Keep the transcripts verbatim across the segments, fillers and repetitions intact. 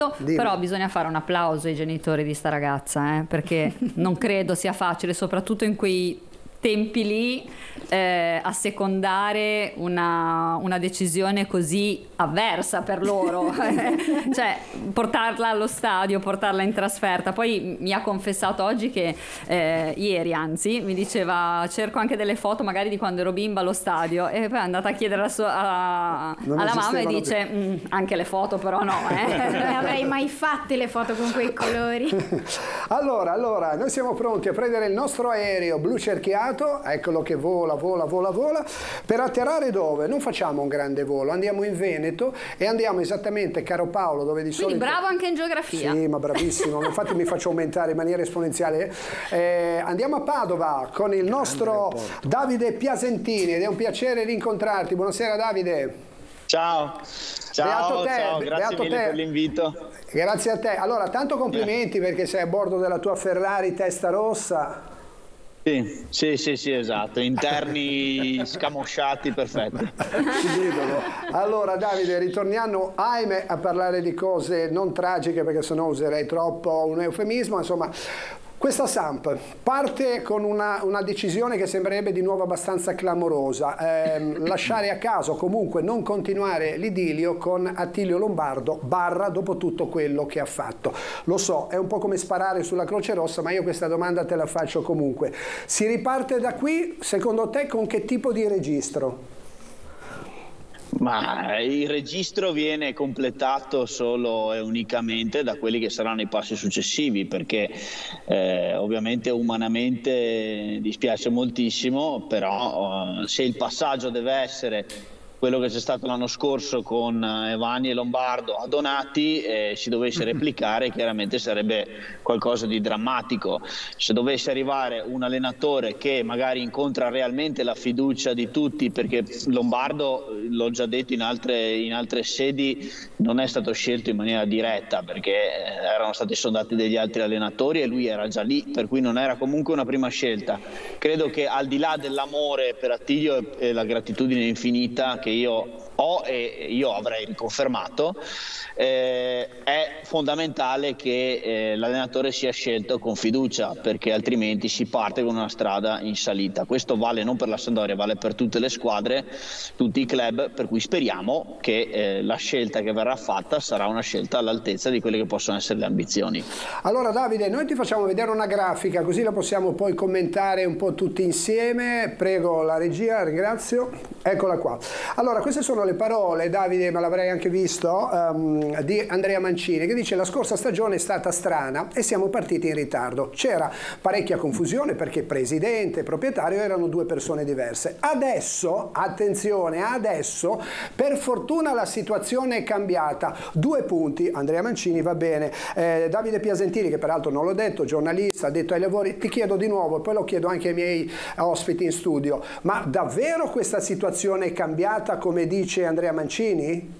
Dimmi. Però bisogna fare un applauso ai genitori di sta ragazza, eh, perché non credo sia facile, soprattutto in quei tempi lì, eh, assecondare una, una decisione così avversa per loro. Cioè portarla allo stadio, portarla in trasferta. Poi mi ha confessato oggi che eh, ieri anzi mi diceva cerco anche delle foto magari di quando ero bimba allo stadio, e poi è andata a chiedere alla, sua, a, alla mamma e dice mm, anche le foto però no, eh. Non avrei mai fatte le foto con quei colori. Allora, allora, noi siamo pronti a prendere il nostro aereo blu cerchiato, eccolo che vola, vola, vola, vola, per atterrare dove? Non facciamo un grande volo, andiamo in Veneto e andiamo esattamente, caro Paolo, dove di Quindi solito... bravo anche in geografia. Sì, ma bravissimo, infatti mi faccio aumentare in maniera esponenziale. Eh, andiamo a Padova con il nostro Davide Piasentini ed è un piacere rincontrarti. Buonasera Davide. Ciao, ciao, Beato te, ciao, grazie beato mille te. per l'invito. Grazie a te. Allora, tanto complimenti perché sei a bordo della tua Ferrari testa rossa. Sì, sì, sì, sì, esatto, interni scamosciati, perfetti. Allora Davide, ritorniamo ahimè a parlare di cose non tragiche, perché sennò userei troppo un eufemismo, insomma. Questa Samp parte con una, una decisione che sembrerebbe di nuovo abbastanza clamorosa, eh, lasciare a caso, comunque non continuare l'idilio con Attilio Lombardo, barra dopo tutto quello che ha fatto. Lo so, è un po' come sparare sulla Croce Rossa, ma io questa domanda te la faccio comunque. Si riparte da qui, secondo te, con che tipo di registro? Ma il registro viene completato solo e unicamente da quelli che saranno i passi successivi, perché eh, ovviamente umanamente dispiace moltissimo, però eh, se il passaggio deve essere quello che c'è stato l'anno scorso con Evani e Lombardo a Donati, eh, si dovesse replicare, chiaramente sarebbe qualcosa di drammatico. Se dovesse arrivare un allenatore che magari incontra realmente la fiducia di tutti, perché Lombardo, l'ho già detto in altre, in altre sedi, non è stato scelto in maniera diretta, perché erano stati sondati degli altri allenatori e lui era già lì, per cui non era comunque una prima scelta. Credo che al di là dell'amore per Attilio e la gratitudine infinita che io ho e io avrei riconfermato, eh, è fondamentale che eh, l'allenatore sia scelto con fiducia, perché altrimenti si parte con una strada in salita. Questo vale non per la Sampdoria, vale per tutte le squadre, tutti i club, per cui speriamo che eh, la scelta che verrà fatta sarà una scelta all'altezza di quelle che possono essere le ambizioni. Allora Davide, noi ti facciamo vedere una grafica, così la possiamo poi commentare un po' tutti insieme. Prego la regia, ringrazio. Eccola qua. Allora, queste sono le parole, Davide, ma l'avrei anche visto, um, di Andrea Mancini, che dice: la scorsa stagione è stata strana e siamo partiti in ritardo. C'era parecchia confusione perché presidente e proprietario erano due persone diverse. Adesso, attenzione, adesso per fortuna la situazione è cambiata. Due punti, Andrea Mancini va bene. Eh, Davide Piasentini, che peraltro non l'ho detto, giornalista, addetto ai lavori, ti chiedo di nuovo, e poi lo chiedo anche ai miei ospiti in studio, ma davvero questa situazione è cambiata come dice Andrea Mancini?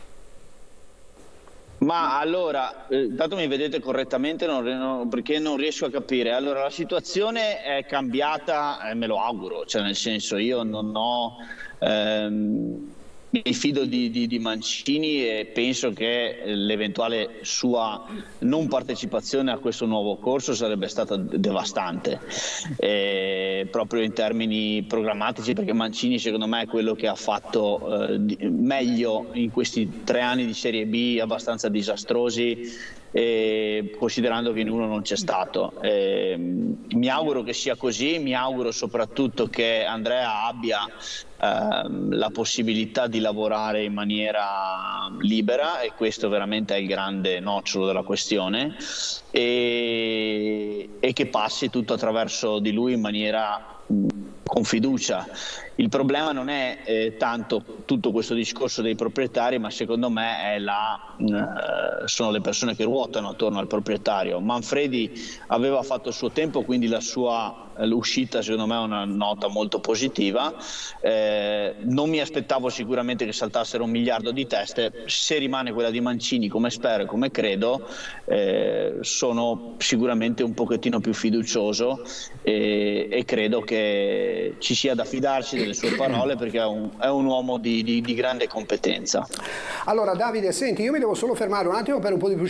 Ma allora, eh, dato mi vedete correttamente, non, non, perché non riesco a capire. Allora, la situazione è cambiata, eh, me lo auguro, cioè nel senso, io non ho... Ehm, mi fido di, di, di Mancini e penso che l'eventuale sua non partecipazione a questo nuovo corso sarebbe stata devastante, eh, proprio in termini programmatici, perché Mancini secondo me è quello che ha fatto eh, di, meglio in questi tre anni di Serie B abbastanza disastrosi, e considerando che in uno non c'è stato. Eh, mi auguro che sia così, mi auguro soprattutto che Andrea abbia ehm, la possibilità di lavorare in maniera libera, e questo veramente è il grande nocciolo della questione, e, e che passi tutto attraverso di lui in maniera con fiducia. Il problema non è eh, tanto tutto questo discorso dei proprietari, ma secondo me è la, eh, sono le persone che ruotano attorno al proprietario. Manfredi aveva fatto il suo tempo, quindi la sua l'uscita secondo me è una nota molto positiva. Eh, non mi aspettavo sicuramente che saltassero un miliardo di teste. Se rimane quella di Mancini, come spero e come credo, eh, sono sicuramente un pochettino più fiducioso e, e credo che ci sia da fidarsi delle sue parole, perché è un, è un uomo di, di, di grande competenza. Allora Davide, senti, io mi devo solo fermare un attimo per un po' di